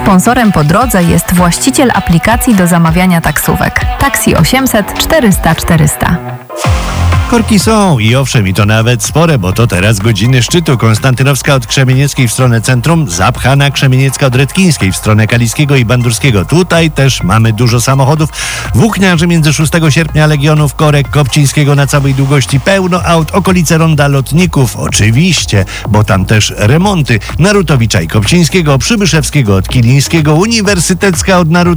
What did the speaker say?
Sponsorem po drodze jest właściciel aplikacji do zamawiania taksówek. Taxi 800 400 400. Korki są i owszem, i to nawet spore, bo to teraz godziny szczytu. Konstantynowska od Krzemienieckiej w stronę centrum, Zapchana Krzemieniecka od Redkińskiej w stronę Kaliskiego i Bandurskiego. Tutaj też mamy dużo samochodów. Włókniarzy między 6 sierpnia, Legionów, Korek, Kopcińskiego na całej długości pełno aut. Okolice Ronda Lotników, oczywiście, bo tam też remonty. Narutowicza i Kopcińskiego, Przybyszewskiego od Kilińskiego, Uniwersytecka od Narutowicza.